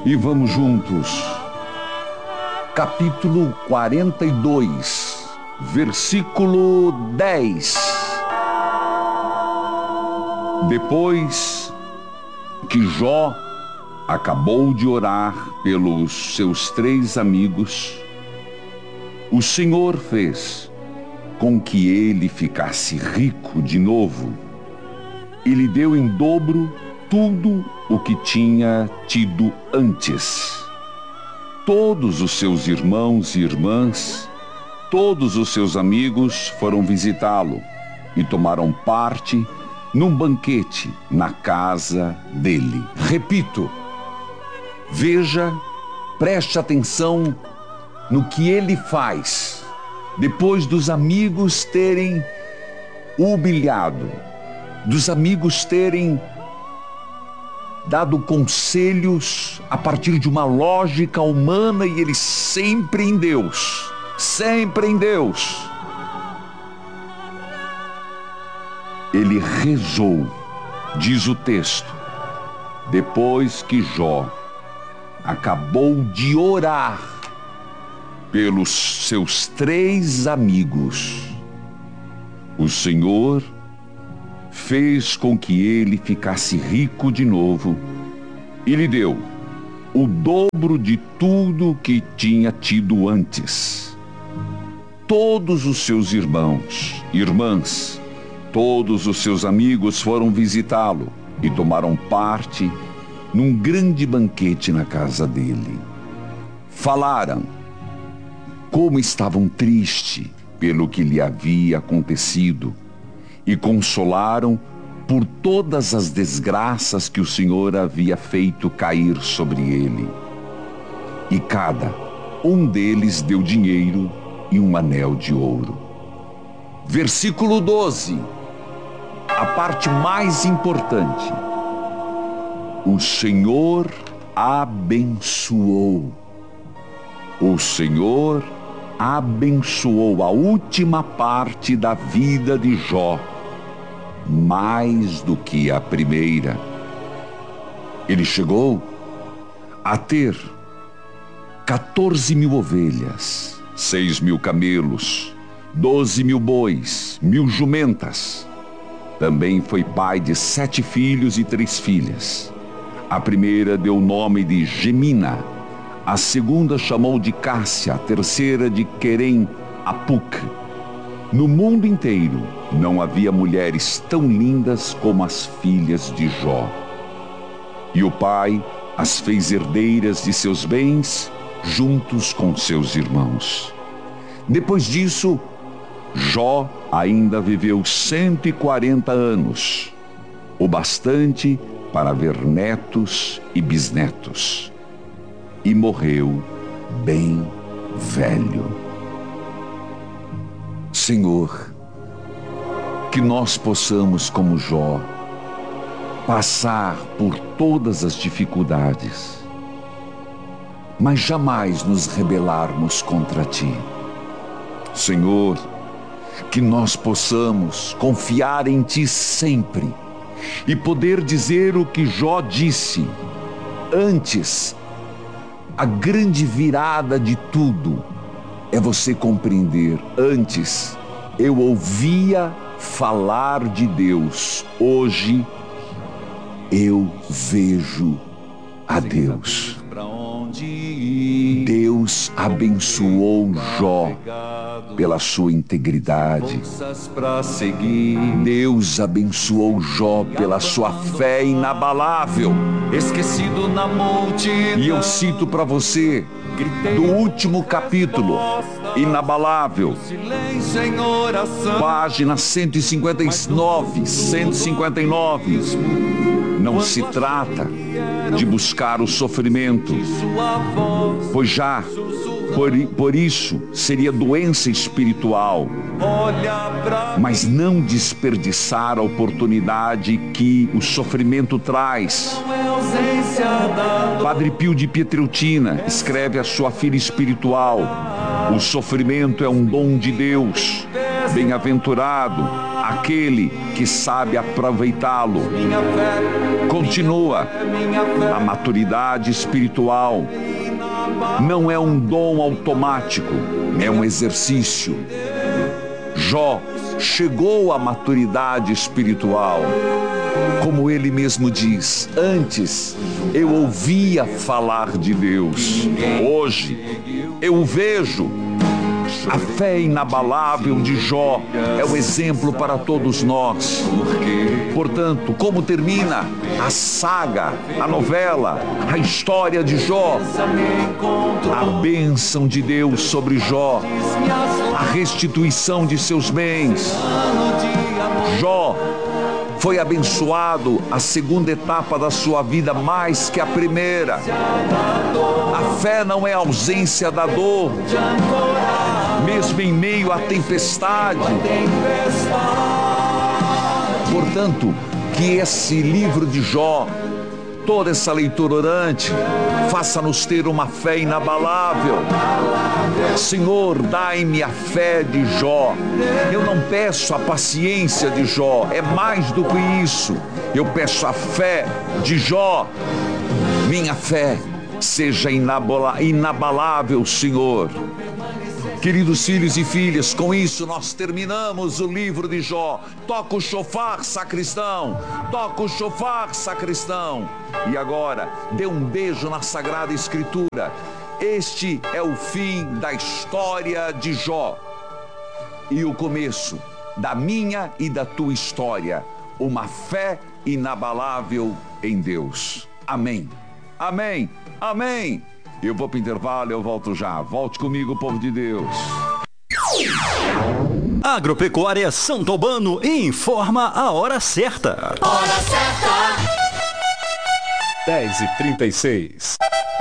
E vamos juntos. Capítulo 42, versículo 10. Depois que Jó acabou de orar pelos seus 3 amigos, o Senhor fez com que ele ficasse rico de novo e lhe deu em dobro tudo o que tinha tido antes. Todos os seus irmãos e irmãs, todos os seus amigos foram visitá-lo e tomaram parte num banquete na casa dele. Repito, veja, preste atenção no que ele faz depois dos amigos terem o humilhado, dos amigos terem dado conselhos a partir de uma lógica humana e ele sempre em Deus, sempre em Deus. Ele rezou, diz o texto, depois que Jó acabou de orar pelos seus 3 amigos, o Senhor fez com que ele ficasse rico de novo e lhe deu o dobro de tudo que tinha tido antes. Todos os seus irmãos, irmãs, todos os seus amigos foram visitá-lo e tomaram parte num grande banquete na casa dele. Falaram como estavam tristes pelo que lhe havia acontecido e consolaram por todas as desgraças que o Senhor havia feito cair sobre ele. E cada um deles deu dinheiro e um anel de ouro. Versículo 12, a parte mais importante. O Senhor abençoou. O Senhor abençoou a última parte da vida de Jó, mais do que a primeira. Ele chegou a ter 14.000 ovelhas, 6.000 camelos, 12.000 bois, 1.000 jumentas. Também foi pai de 7 filhos e 3 filhas. A primeira deu o nome de Gemina, a segunda chamou de Cássia, a terceira de Querem Apuc. No mundo inteiro não havia mulheres tão lindas como as filhas de Jó. E o pai as fez herdeiras de seus bens, juntos com seus irmãos. Depois disso, Jó ainda viveu 140 anos, o bastante para ver netos e bisnetos. E morreu bem velho. Senhor, que nós possamos, como Jó, passar por todas as dificuldades, mas jamais nos rebelarmos contra Ti. Senhor, que nós possamos confiar em Ti sempre e poder dizer o que Jó disse: antes, a grande virada de tudo é você compreender. Antes, eu ouvia falar de Deus. Hoje, eu vejo a Deus. Deus abençoou Jó pela sua integridade. Deus abençoou Jó pela sua fé inabalável. Esquecido na multidão. E eu cito para você do último capítulo, Inabalável, página 159, 159. Não se trata de buscar o sofrimento, pois já por isso seria doença espiritual, mas não desperdiçar a oportunidade que o sofrimento traz. Padre Pio de Pietreutina escreve à sua filha espiritual: o sofrimento é um dom de Deus Bem-aventurado aquele que sabe aproveitá-lo. Continua. A maturidade espiritual não é um dom automático, é um exercício. Jó chegou à maturidade espiritual. Como ele mesmo diz, antes eu ouvia falar de Deus, hoje eu o vejo. A fé inabalável de Jó é o exemplo para todos nós. Portanto, como termina a saga, a novela, a história de Jó? A bênção de Deus sobre Jó, a restituição de seus bens. Jó foi abençoado a segunda etapa da sua vida mais que a primeira. A fé não é ausência da dor, mesmo em meio à tempestade. Portanto, que esse livro de Jó, toda essa leitura orante, faça-nos ter uma fé inabalável. Senhor, dai-me a fé de Jó. Eu não peço a paciência de Jó, é mais do que isso. Eu peço a fé de Jó. Minha fé seja inabalável, Senhor. Queridos filhos e filhas, com isso nós terminamos o livro de Jó. Toca o chofar, sacristão. Toca o chofar, sacristão. E agora, dê um beijo na Sagrada Escritura. Este é o fim da história de Jó e o começo da minha e da tua história. Uma fé inabalável em Deus. Amém. Amém. Amém. Eu vou para o intervalo, eu volto já. Volte comigo, povo de Deus. Agropecuária Santo Albano informa a hora certa. Hora certa. 10h36.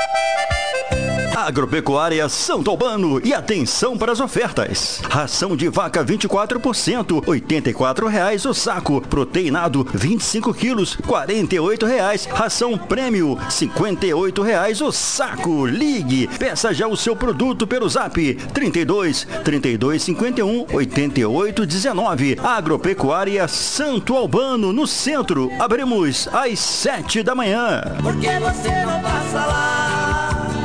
Agropecuária Santo Albano, e atenção para as ofertas. Ração de vaca 24%, R$ 84,00 o saco. Proteinado 25 quilos, R$ 48,00. Ração prêmio, R$ 58,00 o saco. Ligue, peça já o seu produto pelo zap 32 52 88 19. Agropecuária Santo Albano, no centro. Abrimos às 7 da manhã. Por que você não passa lá?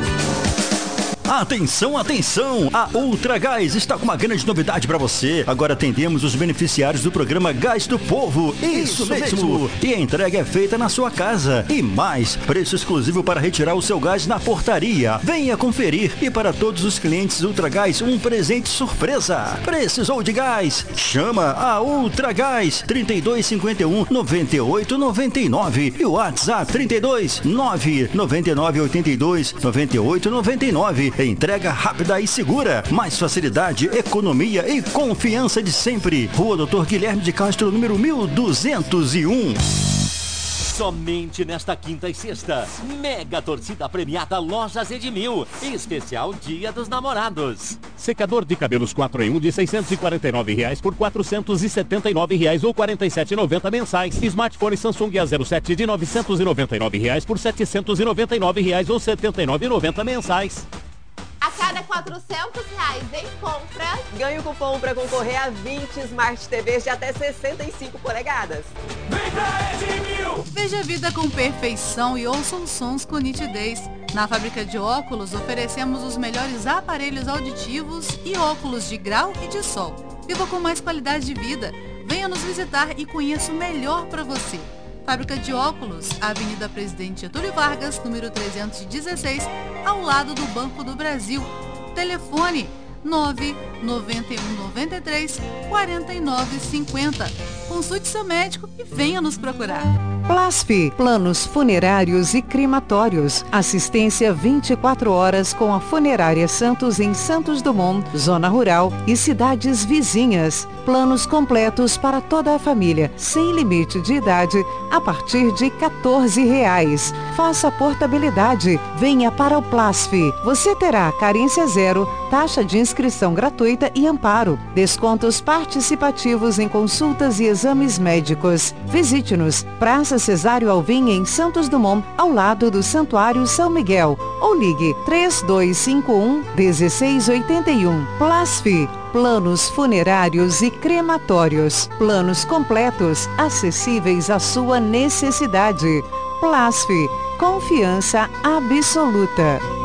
Atenção, atenção! A Ultragás está com uma grande novidade para você. Agora atendemos os beneficiários do programa Gás do Povo. Isso mesmo! E a entrega é feita na sua casa. E mais, preço exclusivo para retirar o seu gás na portaria. Venha conferir. E para todos os clientes Ultragás, um presente surpresa. Precisou de gás? Chama a Ultragás 3251 9899 e o WhatsApp 32 999 82 98 99. Entrega rápida e segura. Mais facilidade, economia e confiança de sempre. Rua Doutor Guilherme de Castro, número 1201. Somente nesta quinta e sexta, mega torcida premiada Lojas Edmil, especial Dia dos Namorados. Secador de cabelos 4 em 1 de R$ 649,00 por R$ 479,00 ou R$ 47,90 mensais. Smartphone Samsung A07 de R$ 999,00 por R$ 799,00 ou R$ 79,90 mensais. A cada R$400 em compras, ganhe o cupom para concorrer a 20 Smart TVs de até 65 polegadas. Vem pra Edmil! Veja a vida com perfeição e ouça os sons com nitidez. Na fábrica de óculos, oferecemos os melhores aparelhos auditivos e óculos de grau e de sol. Viva com mais qualidade de vida. Venha nos visitar e conheça o melhor para você. Fábrica de óculos, Avenida Presidente Getúlio Vargas, número 316, ao lado do Banco do Brasil. Telefone 99193 4950. Consulte seu médico e venha nos procurar. Plasf, planos funerários e crematórios. Assistência 24 horas com a Funerária Santos em Santos Dumont, Zona Rural e cidades vizinhas. Planos completos para toda a família, sem limite de idade, a partir de R$14. Faça portabilidade. Venha para o Plasf. Você terá carência zero, taxa de inscrição gratuita e amparo. Descontos participativos em consultas e exames médicos. Visite-nos. Praça Cesário Alvim, em Santos Dumont, ao lado do Santuário São Miguel. Ou ligue 3251-1681. Plasf, Planos funerários e crematórios. Planos completos, acessíveis à sua necessidade. Plasf, confiança absoluta.